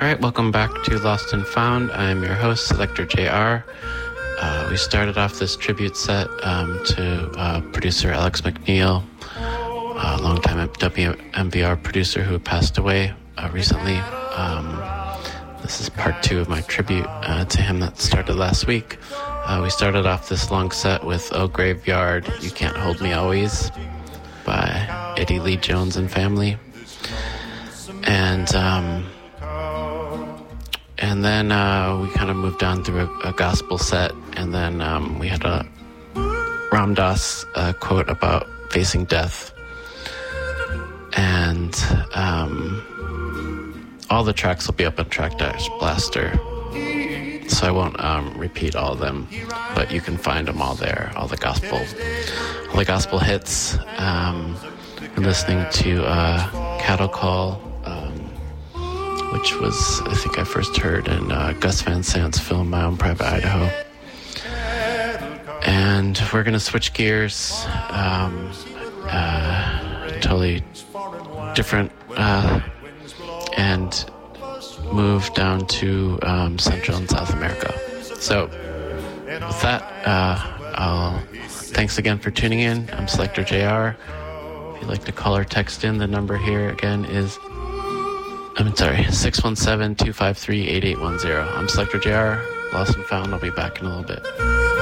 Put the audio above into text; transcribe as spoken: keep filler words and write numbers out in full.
right, welcome back to Lost and Found. I'm your host, Selector J R. Uh, we started off this tribute set um, to uh, producer Alex McNeil, a longtime W M B R producer who passed away uh, recently. Um, this is part two of my tribute uh, to him that started last week. Uh, we started off this long set with Oh Graveyard, You Can't Hold Me Always by Eddie Lee Jones and Family. And um, and then uh, we kind of moved on through a, a gospel set, and then um, we had a Ram Dass uh, quote about facing death. And um, all the tracks will be up on Track Dash Blaster, so I won't um, repeat all of them, but you can find them all there, all the gospel, all the gospel hits. Um, I'm listening to uh, Cattle Call, um, which was, I think I first heard in uh, Gus Van Sant's film, My Own Private Idaho. And we're going to switch gears, um, uh, totally different, uh, and move down to um, Central and South America. So with that, uh, I'll, thanks again for tuning in. I'm Selector J R. If you'd like to call or text in, the number here again is, I'm sorry, six one seven, two five three, eight eight one zero. I'm Selector J R, Lost and Found. I'll be back in a little bit.